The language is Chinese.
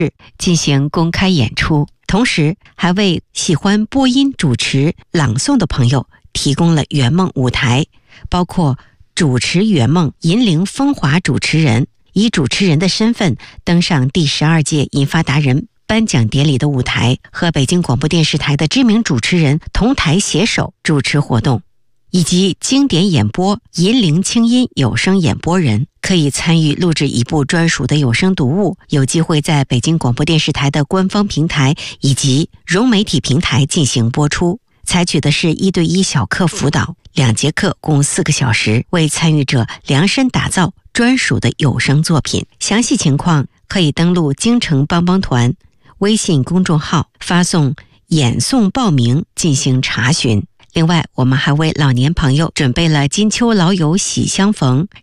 进行公开演出，同时还为喜欢播音主持、朗诵的朋友提供了圆梦舞台，包括主持圆梦银铃风华主持人，以主持人的身份登上第12届银发达人颁奖典礼的舞台，和北京广播电视台的知名主持人同台携手主持活动，以及经典演播银铃清音有声演播人，可以参与录制一部专属的有声读物，有机会在北京广播电视台的官方平台以及融媒体平台进行播出。采取的是1对1小课辅导，2节课共4个小时，为参与者量身打造专属的有声作品。详细情况可以登录京城帮帮团微信公众号，发送演诵报名进行查询。另外，我们还为老年朋友准备了金秋老友喜相逢